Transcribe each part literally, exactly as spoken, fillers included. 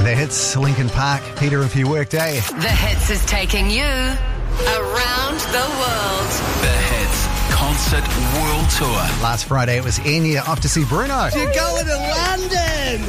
The Hits, Linkin Park, Peter if you worked, eh? The Hits is taking you around the world. The Hits Concert World Tour. Last Friday it was Enya off to see Bruno. You're going to London!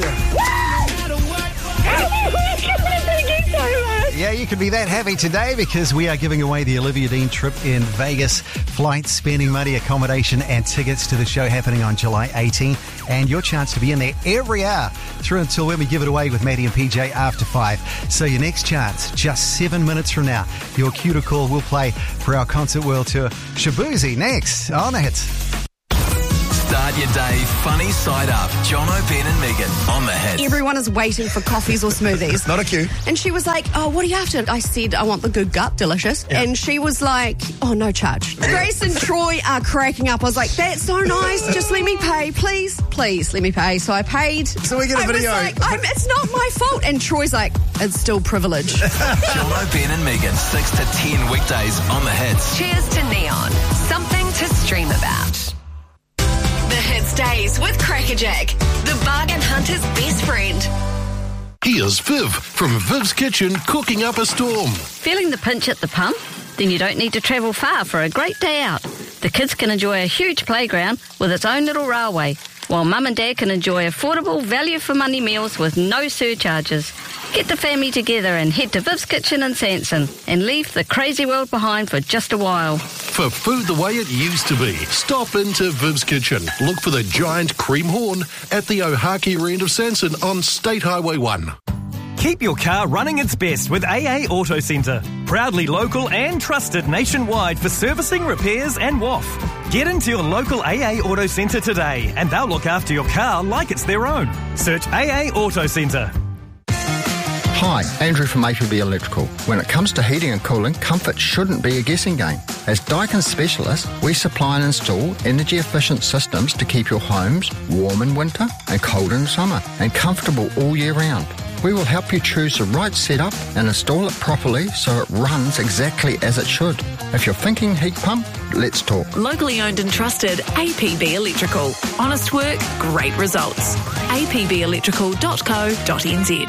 Thank you so much. Yeah, you could be that happy today because we are giving away the Olivia Dean trip in Vegas. Flights, spending money, accommodation and tickets to the show happening on July eighteenth. And your chance to be in there every hour through until when we give it away with Maddie and P J after five. So your next chance, just seven minutes from now, your cue to call will play for our Concert World Tour. Shabuzi next on the Hits. Start your day funny side up. Jono, Ben and Megan on the Hits. Everyone is waiting for coffees or smoothies. Not a queue. And she was like, oh, what are you after? I said, I want the good gut, delicious. Yeah. And she was like, oh, no charge. Grace and Troy are cracking up. I was like, that's so nice. Just let me pay. Please, please let me pay. So I paid. So we get a I video. was like, I'm, it's not my fault. And Troy's like, it's still privilege. Jono, Ben and Megan, six to ten weekdays on the Hits. Cheers to Neon. Something to stream about. The Hits Days with Crackerjack, the bargain hunter's best friend. Here's Viv from Viv's Kitchen cooking up a storm. Feeling the pinch at the pump? Then you don't need to travel far for a great day out. The kids can enjoy a huge playground with its own little railway, while mum and dad can enjoy affordable value-for-money meals with no surcharges. Get the family together and head to Viv's Kitchen in Sanson and leave the crazy world behind for just a while. For food the way it used to be, stop into Viv's Kitchen. Look for the giant cream horn at the Ohakiri end of Sanson on State Highway one. Keep your car running its best with A A Auto Centre. Proudly local and trusted nationwide for servicing, repairs and W A F. Get into your local A A Auto Centre today and they'll look after your car like it's their own. Search A A Auto Centre. Hi, Andrew from A P B Electrical. When it comes to heating and cooling, comfort shouldn't be a guessing game. As Daikin specialists, we supply and install energy-efficient systems to keep your homes warm in winter and cold in summer and comfortable all year round. We will help you choose the right setup and install it properly so it runs exactly as it should. If you're thinking heat pump, let's talk. Locally owned and trusted A P B Electrical. Honest work, great results. a p b electrical dot co dot n z.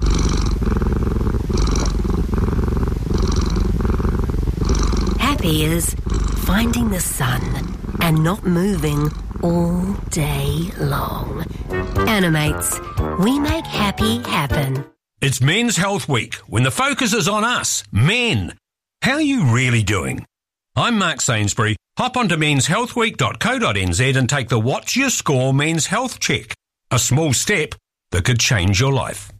Happy is finding the sun and not moving all day long. Animates. We make happy happen. It's Men's Health Week, when the focus is on us, men. How are you really doing? I'm Mark Sainsbury. Hop onto mens health week dot co dot n z and take the What's Your Score Men's Health Check. A small step that could change your life.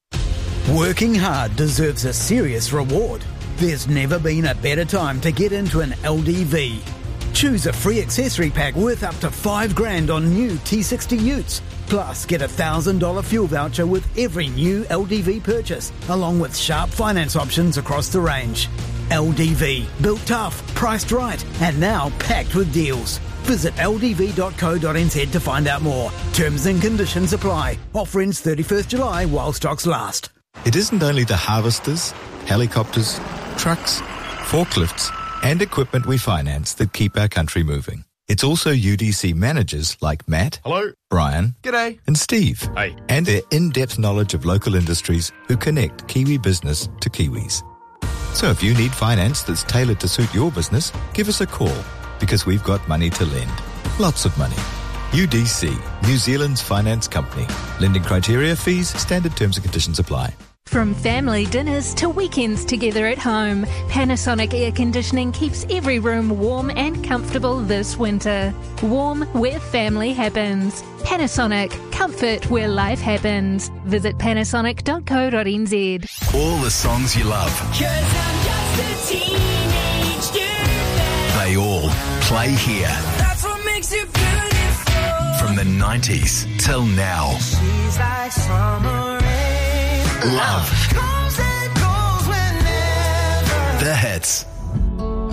Working hard deserves a serious reward. There's never been a better time to get into an L D V. Choose a free accessory pack worth up to five grand on new T sixty utes. Plus, get a one thousand dollars fuel voucher with every new L D V purchase, along with sharp finance options across the range. L D V, built tough, priced right, and now packed with deals. Visit l d v dot co dot n z to find out more. Terms and conditions apply. Offer ends thirty-first of July while stocks last. It isn't only the harvesters, helicopters, trucks, forklifts, and equipment we finance that keep our country moving. It's also U D C managers like Matt, hello, Brian, g'day, and Steve, hey, and their in-depth knowledge of local industries who connect Kiwi business to Kiwis. So if you need finance that's tailored to suit your business, give us a call, because we've got money to lend. Lots of money. U D C, New Zealand's finance company. Lending criteria, fees, standard terms and conditions apply. From family dinners to weekends together at home, Panasonic Air Conditioning keeps every room warm and comfortable this winter. Warm where family happens. Panasonic, comfort where life happens. Visit panasonic dot co dot n z. All the songs you love. 'Cause I'm just a teenage dirtbag. They all play here. That's what makes it beautiful. From the nineties till now. She's like summer rain. Love. Comes and goes whenever. The Hits.